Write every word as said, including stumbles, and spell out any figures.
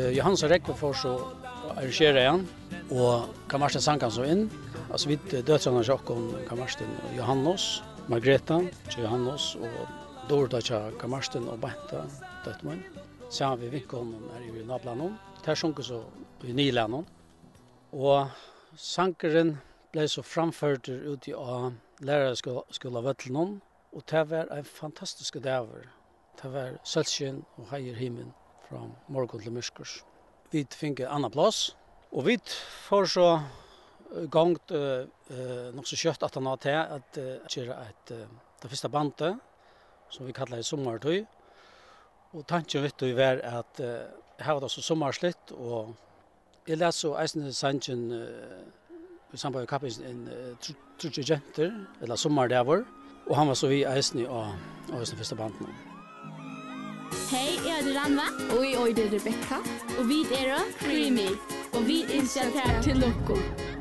uh, Johannes og Rekve får så arrangere igjen, og Karl-Martin Sankan så inn. Altså vi døtrene av Jakob, Karl-Martin og Johannes, Margreta, Johannes, og Dorota til Karl-Martin og Benta, døtteren. Så har vi vinkeln her i Nablanen. Der sjunker så i Nylanen. Og sankeren ble så framført ut i lærerskolen av Vøtlen, og det var en fantastisk dag. Det var sølskinn og heier himmel fra morgen til mørkurs. Vi fikk en annen plass, og vi får så gongt uh, uh, nok så kjøtt at han har til at uh, kjøre et, uh, det første bandet, som vi kallar i sommertøy. Og tanken vet du var at uh, jeg har det så sommerslitt, og jeg leser så eisende sannsyn uh, i samband med kappen en uh, trutje jenter, eller sommerdæver, og han var så vi eisende av den første bandet. Hej, jag heter Ranva. Och jag heter Rebecca. Och vi är Creamy. Och vi är initiativ till Loco.